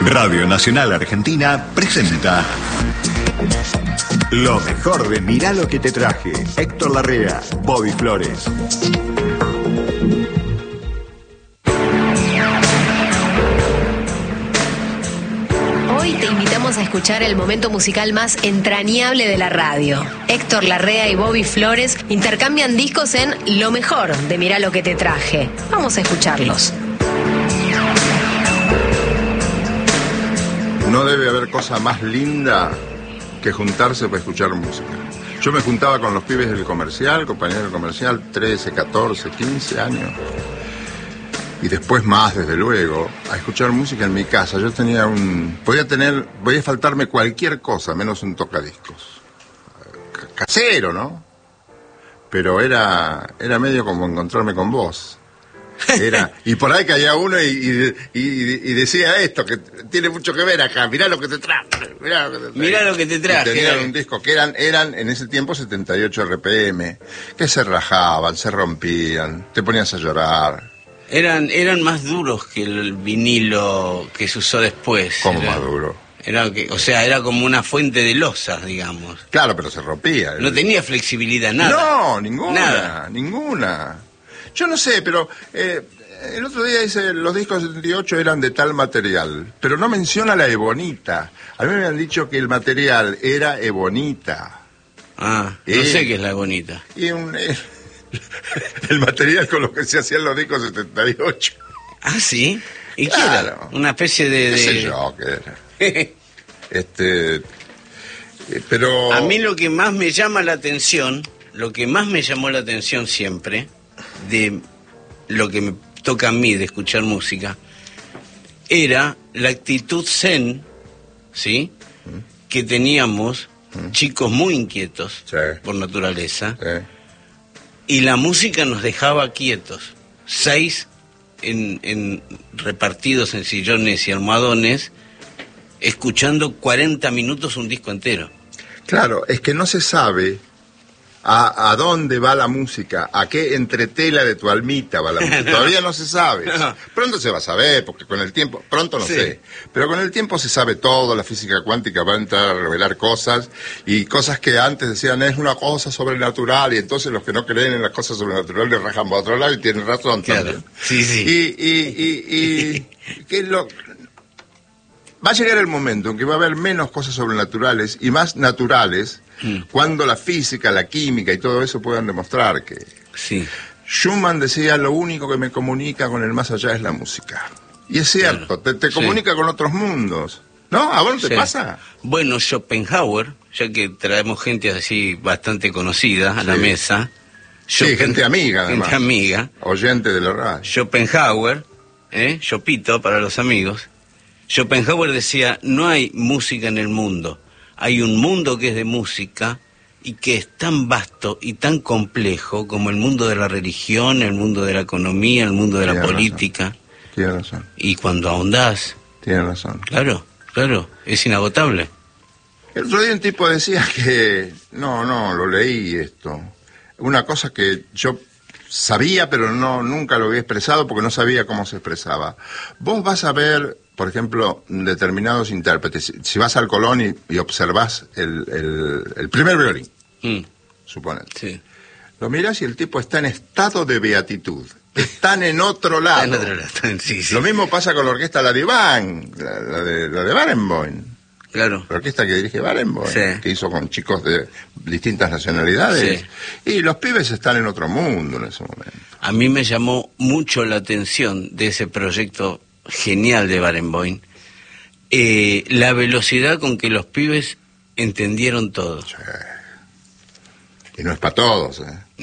Radio Nacional Argentina presenta lo mejor de Mirá lo que te traje. Héctor Larrea, Bobby Flores. Hoy te invitamos a escuchar el momento musical más entrañable de la radio. Héctor Larrea y Bobby Flores intercambian discos en Lo mejor de Mirá lo que te traje. Vamos a escucharlos. No debe haber cosa más linda que juntarse para escuchar música. Yo me juntaba con los pibes del comercial, compañeros del comercial, 13, 14, 15 años. Y después más, desde luego, a escuchar música en mi casa. Yo tenía podía faltarme cualquier cosa, menos un tocadiscos. Casero, ¿no? Pero era medio como encontrarme con vos. Y por ahí caía uno y decía esto, que tiene mucho que ver acá, mirá lo que te traje. Mirá lo que te traje. Y tenían un disco que eran en ese tiempo 78 RPM, que se rajaban, se rompían, te ponías a llorar. Eran más duros que el vinilo que se usó después. ¿Cómo más duro? Era como una fuente de losas, digamos. Claro, pero se rompía. No tenía flexibilidad, nada. No, ninguna, nada. Ninguna. Yo no sé, pero el otro día dice los discos de 78 eran de tal material, pero no menciona la ebonita. A mí me han dicho que el material era ebonita. No sé qué es la ebonita. Y el material con lo que se hacían los discos 78. ¿Ah, sí? ¿Y claro. qué era? Una especie de... ¿Qué sé yo qué era? Pero... A mí lo que más me llama la atención, lo que más me llamó la atención siempre, de lo que me toca a mí de escuchar música, era la actitud zen, ¿sí? Que teníamos, chicos muy inquietos, sí, por naturaleza, sí. Y la música nos dejaba quietos, 6 repartidos en sillones y almohadones, escuchando 40 minutos un disco entero. Claro, es que no se sabe a dónde va la música, a qué entretela de tu almita va la música. Todavía no se sabe. No. Pronto se va a saber, porque con el tiempo, pronto no sé, pero con el tiempo se sabe todo, la física cuántica va a entrar a revelar cosas, y cosas que antes decían es una cosa sobrenatural, y entonces los que no creen en las cosas sobrenaturales le rajan para otro lado y tienen razón también. Sí, sí. Y ¿qué es lo...? Va a llegar el momento en que va a haber menos cosas sobrenaturales y más naturales, cuando la física, la química y todo eso puedan demostrar que... Sí. Schumann decía, lo único que me comunica con el más allá es la música. Y es cierto, claro. te comunica con otros mundos. ¿No? ¿A vos no te pasa? Bueno, Schopenhauer, ya que traemos gente así bastante conocida a la mesa. Sí, gente amiga, además. Gente amiga. Oyente de la radio. Schopenhauer, Chopito para los amigos. Schopenhauer decía, no hay música en el mundo, hay un mundo que es de música y que es tan vasto y tan complejo como el mundo de la religión, el mundo de la economía, el mundo de la política. Tiene razón. Y cuando ahondás... Tiene razón. Claro, es inagotable. El otro día un tipo decía que, no, lo leí esto, una cosa que yo sabía pero nunca lo había expresado porque no sabía cómo se expresaba. Vos vas a ver... Por ejemplo, determinados intérpretes, si vas al Colón y observás el primer violín, suponete, sí. Lo mirás y el tipo está en estado de beatitud, están en otro lado. En otro lado. Sí. Lo mismo pasa con la orquesta Lariván, la de Barenboim. Claro. La orquesta que dirige Barenboim, que hizo con chicos de distintas nacionalidades. Sí. Y los pibes están en otro mundo en ese momento. A mí me llamó mucho la atención de ese proyecto genial de Barenboim, la velocidad con que los pibes entendieron todo. Sí. Y no es para todos,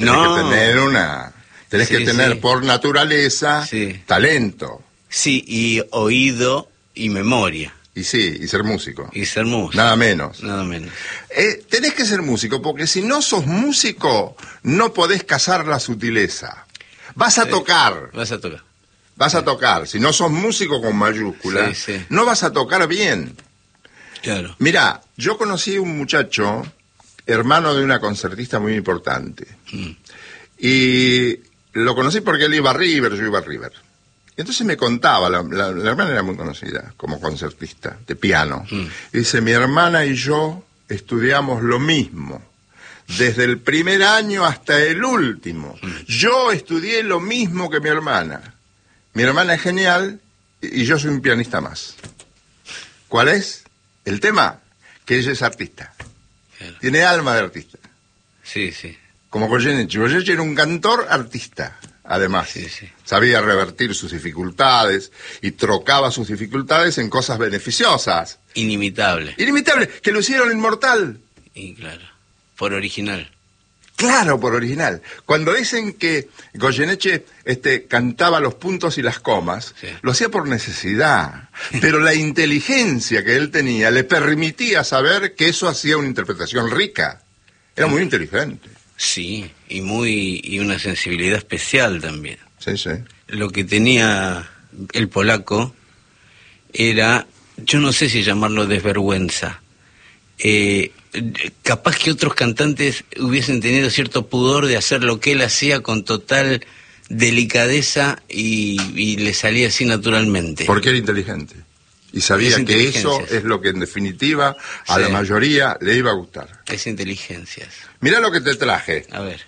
Tenés que tener por naturaleza talento. Sí, y oído y memoria. Y ser músico. Y ser músico. Nada menos. Tenés que ser músico, porque si no sos músico, no podés cazar la sutileza. Vas a tocar. Vas a tocar, si no sos músico con mayúscula, no vas a tocar bien. Claro. Mirá, yo conocí un muchacho, hermano de una concertista muy importante, y lo conocí porque él iba a River, yo iba a River. Y entonces me contaba, la hermana era muy conocida como concertista de piano. Y dice, mi hermana y yo estudiamos lo mismo, desde el primer año hasta el último. Yo estudié lo mismo que mi hermana. Mi hermana es genial y yo soy un pianista más. ¿Cuál es el tema? Que ella es artista. Claro. Tiene alma de artista. Sí, sí. Como Goyeneche. Goyeneche era un cantor artista, además. Sí, sí. Sabía revertir sus dificultades y trocaba sus dificultades en cosas beneficiosas. Inimitable. Inimitable, que lo hicieron inmortal. Y claro, por original. Claro, por original. Cuando dicen que Goyeneche cantaba los puntos y las comas, sí, lo hacía por necesidad. Pero la inteligencia que él tenía le permitía saber que eso hacía una interpretación rica. Era muy inteligente. Sí, y una sensibilidad especial también. Sí, sí. Lo que tenía el polaco era, yo no sé si llamarlo desvergüenza. Capaz que otros cantantes hubiesen tenido cierto pudor de hacer lo que él hacía con total delicadeza y le salía así naturalmente. Porque era inteligente. Y sabía que eso es lo que en definitiva a la mayoría le iba a gustar. Es inteligencias. Mirá lo que te traje. A ver.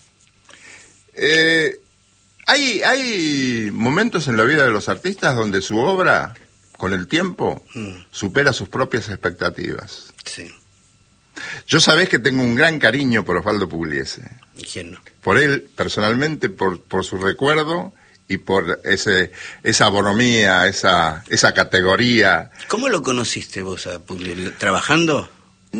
Hay momentos en la vida de los artistas donde su obra, con el tiempo, supera sus propias expectativas. Sí. Yo sabés que tengo un gran cariño por Osvaldo Pugliese. ¿Y quién no? Por él, personalmente, por su recuerdo y por esa bonomía, esa categoría. ¿Cómo lo conociste vos a Pugliese? ¿Trabajando?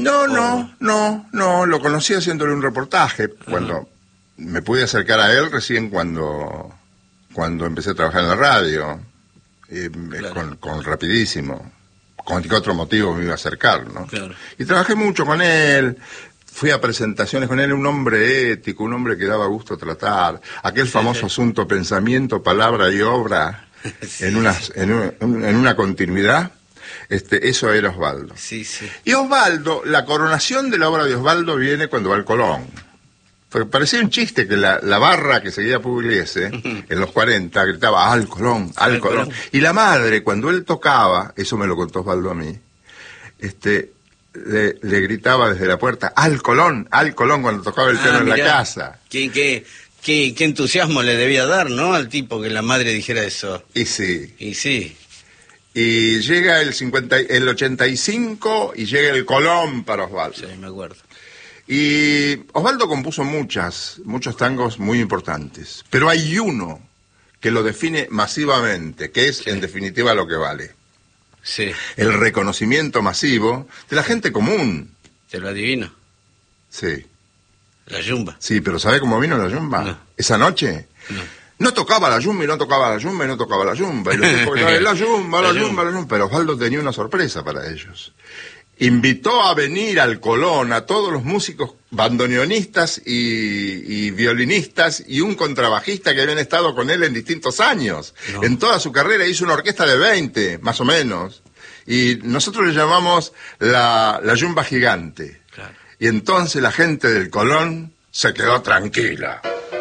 No, lo conocí haciéndole un reportaje. Cuando me pude acercar a él recién cuando empecé a trabajar en la radio, claro, con Rapidísimo. Con qué otro motivo me iba a acercar, ¿no? Claro. Y trabajé mucho con él, fui a presentaciones con él, un hombre ético, un hombre que daba gusto tratar, aquel famoso asunto pensamiento, palabra y obra en una continuidad. Eso era Osvaldo. Sí, sí. Y Osvaldo, la coronación de la obra de Osvaldo viene cuando va al Colón. Porque parecía un chiste que la barra que seguía Pugliese en los 40 gritaba al Colón, al Colón. Y la madre, cuando él tocaba, eso me lo contó Osvaldo a mí, le gritaba desde la puerta al Colón, cuando tocaba el piano en la casa. Qué entusiasmo le debía dar, ¿no? Al tipo que la madre dijera eso. Y sí. Y sí. Y llega el 85 y llega el Colón para Osvaldo. Sí, me acuerdo. Y Osvaldo compuso muchos tangos muy importantes, pero hay uno que lo define masivamente, que es en definitiva lo que vale. Sí. El reconocimiento masivo de la gente común. ¿Te lo adivino? Sí. La yumba. Sí, pero ¿sabe cómo vino la yumba? No. Esa noche. No tocaba la yumba y no tocaba la yumba y no tocaba la yumba. Y los tipos gritaban, la yumba. Pero Osvaldo tenía una sorpresa para ellos. Invitó a venir al Colón a todos los músicos bandoneonistas y violinistas y un contrabajista que habían estado con él en distintos años. No. En toda su carrera hizo una orquesta de 20, más o menos. Y nosotros le llamamos la yumba gigante. Claro. Y entonces la gente del Colón se quedó tranquila.